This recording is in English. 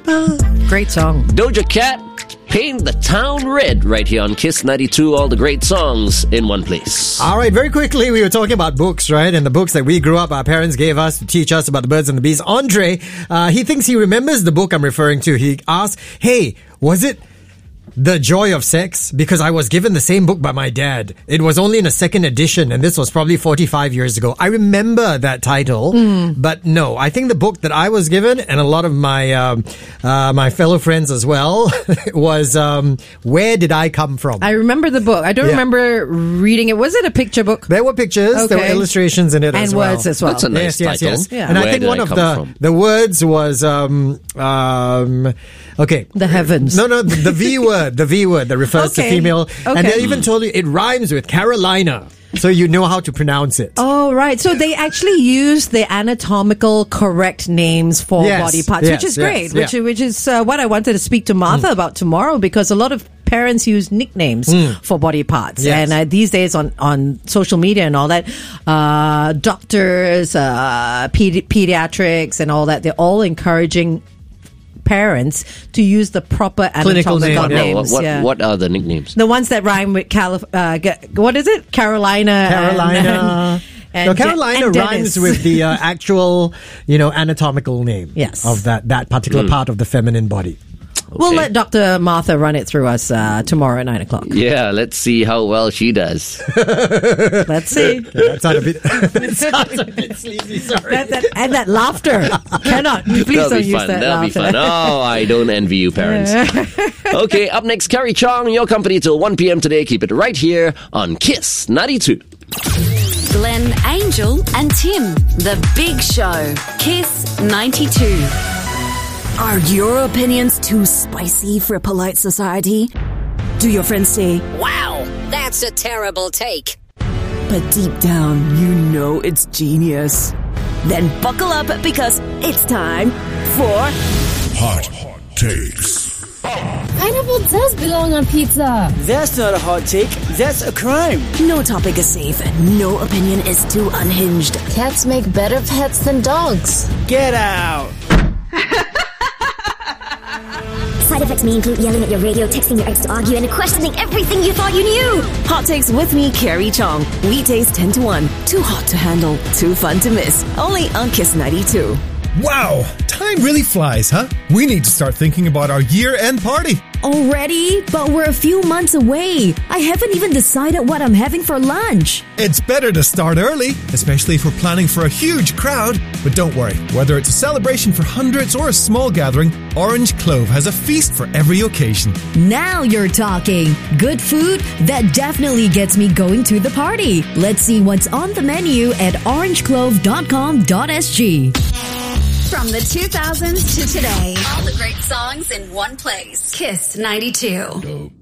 Great song. Doja Cat, Paint the Town Red, right here on Kiss 92. All the great songs in one place. All right, very quickly, we were talking about books, right? And the books that we grew up, our parents gave us to teach us about the birds and the bees. Andre, he thinks he remembers the book I'm referring to. He asked, hey, was it The Joy of Sex? Because I was given the same book by my dad. It was only in a second edition, and this was probably 45 years ago. I remember that title, but no, I think the book that I was given, and a lot of my my fellow friends as well, was Where Did I Come From? I remember the book. I don't remember reading it. Was it a picture book? There were pictures, there were illustrations in it as well. And words as well. That's a nice title. Yes. Yeah. And Where I think did one I of come the words was okay. The heavens. No, the V word that refers to female. Okay. And they even told you it rhymes with Carolina. So you know how to pronounce it. Oh, right. So they actually use the anatomical correct names for body parts, which is great, which is what I wanted to speak to Martha about tomorrow, because a lot of parents use nicknames for body parts. Yes. And these days on social media and all that, doctors, pediatrics and all that, they're all encouraging parents to use the proper Clinical anatomical name. names. What are the nicknames? The ones that rhyme with what is it? Carolina. And Carolina and rhymes Dennis. with the actual, anatomical name of that particular part of the feminine body. We'll let Dr. Martha run it through us tomorrow at 9 o'clock. Yeah, let's see how well she does. Let's see. That sounds a bit sleazy, sorry. And that laughter. Cannot. Please That'll don't be use fun. that That'll be laughter. fun. Oh, I don't envy you, parents. Okay, up next, Carrie Chong, your company till 1 p.m. today. Keep it right here on Kiss 92. Glenn, Angel and Tim. The Big Show. Kiss 92. Are your opinions too spicy for a polite society? Do your friends say, Wow, that's a terrible take. but deep down, you know it's genius? Then buckle up, because it's time for Hot Takes. Pineapple does belong on pizza. That's not a hot take. That's a crime. No topic is safe, no opinion is too unhinged. Cats make better pets than dogs. Get out. Side effects may include yelling at your radio, texting your ex to argue, and questioning everything you thought you knew. Hot Takes with me, Carrie Chong. Weekdays 10 to 1. Too hot to handle, too fun to miss. Only on Kiss 92. Wow, time really flies, huh? We need to start thinking about our year-end party. Already? But we're a few months away. I haven't even decided what I'm having for lunch. It's better to start early, especially if we're planning for a huge crowd. But don't worry, whether it's a celebration for hundreds or a small gathering, Orange Clove has a feast for every occasion. Now you're talking. Good food? That definitely gets me going to the party. Let's see what's on the menu at orangeclove.com.sg. From the 2000s to today, all the great songs in one place. Kiss 92.